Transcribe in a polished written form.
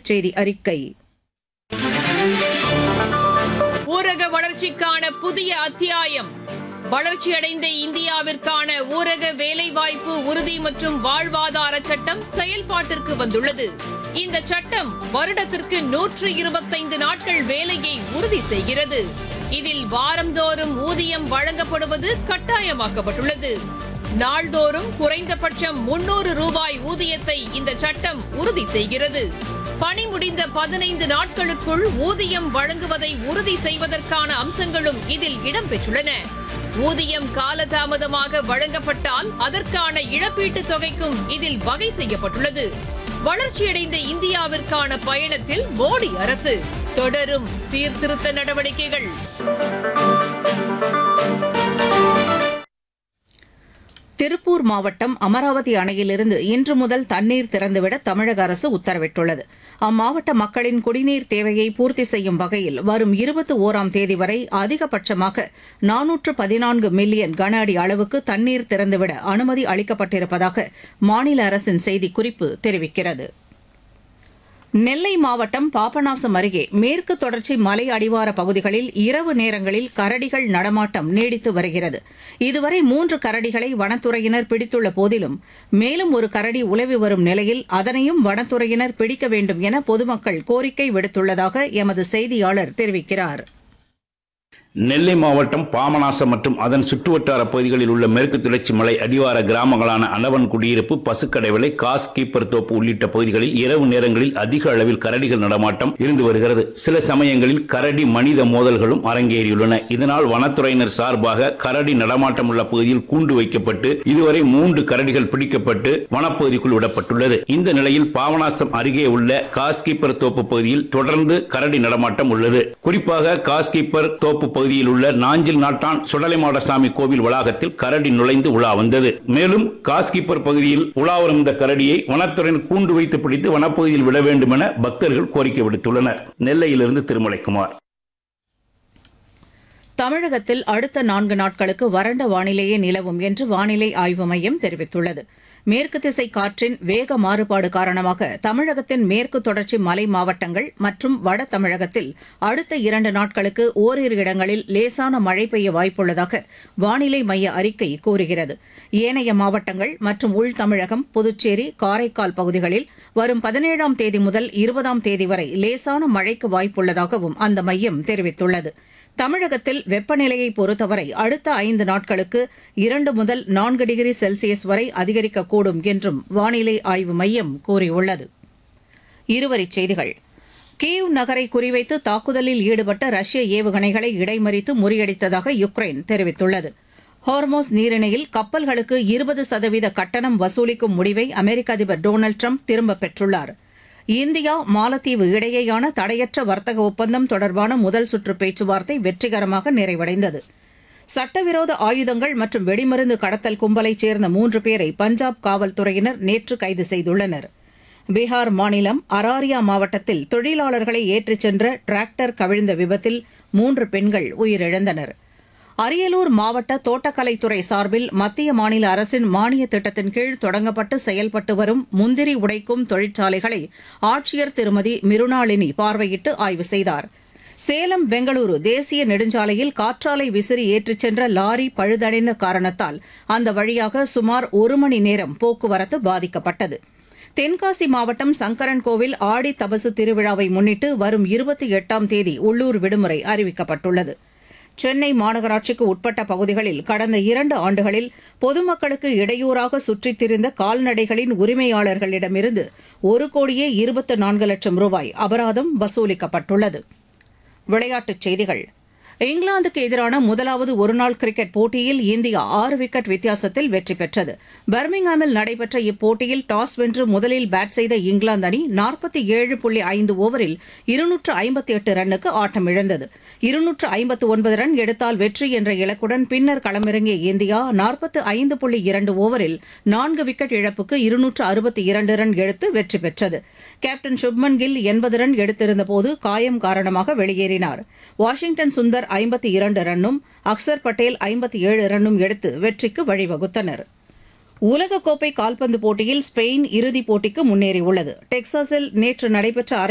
செய்தி அறிக்கை. ஊரக வளர்ச்சிக்கான புதிய அத்தியாயம். வளர்ச்சியடைந்த இந்தியாவிற்கான ஊரக வேலைவாய்ப்பு உறுதி மற்றும் வாழ்வாதார சட்டம் செயல்பாட்டிற்கு வந்துள்ளது. இந்த சட்டம் வருடத்திற்கு 125 நாட்கள் வேலையை உறுதி செய்கிறது. இதில் வாரந்தோறும் ஊதியம் வழங்கப்படுவது கட்டாயமாக்கப்பட்டுள்ளது. நாள்தோறும் குறைந்தபட்சம் 300 ரூபாய் ஊதியத்தை இந்த சட்டம் உறுதி செய்கிறது. பணி முடிந்த 15 நாட்களுக்குள் ஊதியம் வழங்குவதை உறுதி செய்வதற்கான அம்சங்களும் இதில் இடம்பெற்றுள்ளன. ஊதியம் காலதாமதமாக வழங்கப்பட்டால் அதற்கான இழப்பீட்டுத் தொகைக்கும் இதில் வகை செய்யப்பட்டுள்ளது. வளர்ச்சியடைந்த இந்தியாவிற்கான பயணத்தில் மோடி அரசு தொடரும் சீர்திருத்த நடவடிக்கைகள். திருப்பூர் மாவட்டம் அமராவதி அணையிலிருந்து இன்று முதல் தண்ணீர் திறந்துவிட தமிழக அரசு உத்தரவிட்டுள்ளது. அம்மாவட்ட மக்களின் குடிநீர் தேவையை பூர்த்தி செய்யும் வகையில் வரும் 21ஆம் தேதி வரை அதிகபட்சமாக 414 மில்லியன் கன அடி அளவுக்கு தண்ணீர் திறந்துவிட அனுமதி அளிக்கப்பட்டிருப்பதாக மாநில அரசின் செய்திக்குறிப்பு தெரிவிக்கிறது. நெல்லை மாவட்டம் பாபநாசம் அருகே மேற்கு தொடர்ச்சி மலை அடிவார பகுதிகளில் இரவு நேரங்களில் கரடிகள் நடமாட்டம் நீடித்து வருகிறது. இதுவரை 3 கரடிகளை வனத்துறையினர் பிடித்துள்ள போதிலும் மேலும் ஒரு கரடி உலவி வரும் நிலையில் அதனையும் வனத்துறையினர் பிடிக்க வேண்டும் என பொதுமக்கள் கோரிக்கை விடுத்துள்ளதாக எமது செய்தியாளர் தெரிவிக்கிறார். நெல்லை மாவட்டம் பாபநாசம் மற்றும் அதன் சுற்றுவட்டார பகுதிகளில் உள்ள மேற்கு தொடர்ச்சி மலை அடிவார கிராமங்களான அனவன் குடியிருப்பு, பசுக்கடைவிலை, காஸ் கீப்பர் தோப்பு உள்ளிட்ட பகுதிகளில் இரவு நேரங்களில் அதிக அளவில் கரடிகள் நடமாட்டம் இருந்து வருகிறது. சில சமயங்களில் கரடி மனித மோதல்களும் அரங்கேறியுள்ளன. இதனால் வனத்துறையினர் சார்பாக கரடி நடமாட்டம் உள்ள பகுதியில் கூண்டு வைக்கப்பட்டு இதுவரை 3 கரடிகள் பிடிக்கப்பட்டு வனப்பகுதிக்குள் விடப்பட்டுள்ளது. இந்த நிலையில் பாபநாசம் அருகே உள்ள காஸ் கீப்பர் தோப்பு பகுதியில் தொடர்ந்து கரடி நடமாட்டம் உள்ளது. குறிப்பாக காஸ் கீப்பர் தோப்பு பகுதியில் உள்ள நாஞ்சில் நாட்டான் சுடலைமாடசாமி கோவில் வளாகத்தில் கரடி நுழைந்து உலா வந்தது. மேலும் காஸ்கீப்பர் பகுதியில் உலா வரும் இந்த கரடியை வனத்துறையினர் கூண்டு வைத்து பிடித்து வனப்பகுதியில் விட வேண்டும் என பக்தர்கள் கோரிக்கை விடுத்துள்ளனர். நெல்லையிலிருந்து திருமலைக்குமார். தமிழகத்தில் அடுத்த 4 நாட்களுக்கு வறண்ட வானிலையே நிலவும் என்று வானிலை ஆய்வு மையம் தெரிவித்துள்ளது. மேற்கு திசை காற்றின் வேக மாறுபாடு காரணமாக தமிழகத்தின் மேற்கு தொடர்ச்சி மலை மாவட்டங்கள் மற்றும் வட தமிழகத்தில் அடுத்த 2 நாட்களுக்கு ஓரிரு இடங்களில் லேசான மழை பெய்ய வாய்ப்புள்ளதாக வானிலை மைய அறிக்கை கூறுகிறது. ஏனைய மாவட்டங்கள் மற்றும் உள் தமிழகம், புதுச்சேரி, காரைக்கால் பகுதிகளில் வரும் 17ஆம் தேதி முதல் 20ஆம் தேதி வரை லேசான மழைக்கு வாய்ப்புள்ளதாகவும் அந்த மையம் தெரிவித்துள்ளது. தமிழகத்தில் வெப்பநிலையை பொறுத்தவரை அடுத்த 5 நாட்களுக்கு 2 முதல் 4 டிகிரி செல்சியஸ் வரை அதிகரிக்கக்கூடும் என்றும் வானிலை ஆய்வு மையம் கூறியுள்ளது. இருவரிச் செய்திகள். கீவ் நகரை குறிவைத்து தாக்குதலில் ஈடுபட்ட ரஷ்ய ஏவுகணைகளை இடைமறித்து முறியடித்ததாக யுக்ரைன் தெரிவித்துள்ளது. ஹார்மோஸ் நீரிணையில் கப்பல்களுக்கு 20% கட்டணம் வசூலிக்கும் முடிவை அமெரிக்க அதிபர் டொனால்டு டிரம்ப் திரும்பப் பெற்றுள்ளார். இந்தியா மாலத்தீவு இடையேயான தடையற்ற வர்த்தக ஒப்பந்தம் தொடர்பான முதல் சுற்று பேச்சுவார்த்தை வெற்றிகரமாக நிறைவடைந்தது. சட்டவிரோத ஆயுதங்கள் மற்றும் வெடிமருந்து கடத்தல் கும்பலைச் சேர்ந்த 3 பேரை பஞ்சாப் காவல்துறையினர் நேற்று கைது செய்துள்ளனர். பீகார் மாநிலம் அராரியா மாவட்டத்தில் தொழிலாளர்களை ஏற்றிச் சென்ற டிராக்டர் கவிழ்ந்த விபத்தில் 3 பெண்கள் உயிரிழந்தனர். அரியலூர் மாவட்ட தோட்டக்கலைத்துறை சார்பில் மத்திய மாநில அரசின் மானிய திட்டத்தின் கீழ் தொடங்கப்பட்டு செயல்பட்டு வரும் முந்திரி உடைக்கும் தொழிற்சாலைகளை ஆட்சியர் திருமதி மிருணாளினி பார்வையிட்டு ஆய்வு செய்தார். சேலம் பெங்களூரு தேசிய நெடுஞ்சாலையில் காற்றாலை விசிறி ஏற்றிச் சென்ற லாரி பழுதடைந்த காரணத்தால் அந்த வழியாக சுமார் 1 மணி நேரம் போக்குவரத்து பாதிக்கப்பட்டது. தென்காசி மாவட்டம் சங்கரன்கோவில் ஆடி தபசு திருவிழாவை முன்னிட்டு வரும் 28ஆம் தேதி உள்ளூர் விடுமுறை அறிவிக்கப்பட்டுள்ளது. சென்னை மாநகராட்சிக்கு உட்பட்ட பகுதிகளில் கடந்த 2 ஆண்டுகளில் பொதுமக்களுக்கு இடையூறாக சுற்றித் திரிந்த கால்நடைகளின் உரிமையாளர்களிடமிருந்து 1,24 லட்சம் ரூபாய் அபராதம் வசூலிக்கப்பட்டுள்ளது. விளையாட்டுச் செய்திகள். இங்கிலாந்துக்கு எதிரான முதலாவது ஒருநாள் கிரிக்கெட் போட்டியில் இந்தியா 6 விக்கெட் வித்தியாசத்தில் வெற்றி பெற்றது. பர்மிங்ஹாமில் நடைபெற்ற இப்போட்டியில் டாஸ் வென்று முதலில் பேட் செய்த இங்கிலாந்து அணி 47.5 ஓவரில் 258 ரன்னுக்கு ஆட்டமிழந்தது. 259 ரன் எடுத்தால் வெற்றி என்ற இலக்குடன் பின்னர் களமிறங்கிய இந்தியா 45.2 ஓவரில் 4 விக்கெட் இழப்புக்கு 262 ரன் எடுத்து வெற்றி பெற்றது. கேப்டன் சுப்மன் கில் 80 ரன் எடுத்திருந்தபோது காயம் காரணமாக வெளியேறினார். வாஷிங்டன் சுந்தர் 52 ரன்னும் அக்சர் பட்டேல் 57 ரன்னும் எடுத்து வெற்றிக்கு வழிவகுத்தனர். உலகக்கோப்பை கால்பந்து போட்டியில் ஸ்பெயின் இறுதிப் போட்டிக்கு முன்னேறியுள்ளது. டெக்சாஸில் நேற்று நடைபெற்ற